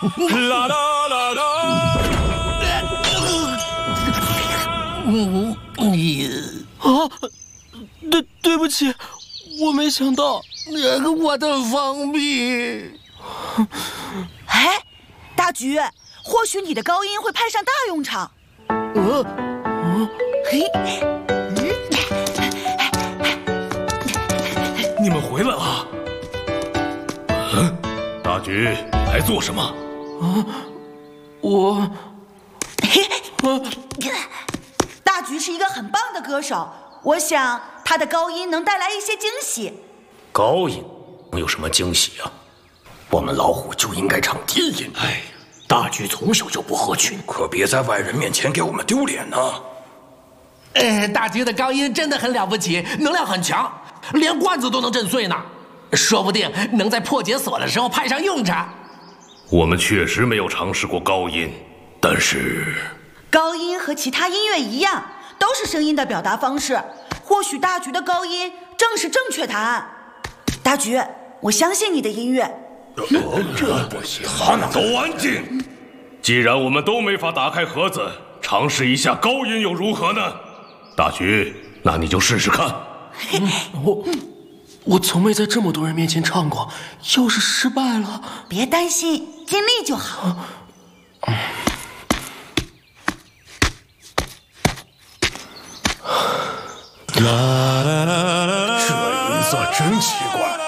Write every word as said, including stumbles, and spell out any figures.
啦啦啦啦！ 嗯，你啊，对对不起，我没想到，我的放屁。 哎，大橘，或许你的高音会派上大用场。 嗯嗯， 嘿， 你们回来了。嗯，大橘，你来做什么？ 啊，我， 大橘是一个很棒的歌手，我想他的高音能带来一些惊喜。 高音能有什么惊喜啊？我们老虎就应该唱低音。 哎，大橘从小就不合群， 可别在外人面前给我们丢脸呢。 呃，大橘的高音真的很了不起，能量很强，连罐子都能震碎呢，说不定能在破解锁的时候派上用场。 我们确实没有尝试过高音，但是高音和其他音乐一样，都是声音的表达方式。或许大橘的高音正是正确答案。大橘，我相信你的音乐。 哦，这不行， 都安静！既然我们都没法打开盒子，尝试一下高音又如何呢？大橘，那你就试试看。 嗯、我我从没在这么多人面前唱过，要是失败了， 别担心，尽力就好。 嗯这音色真奇怪。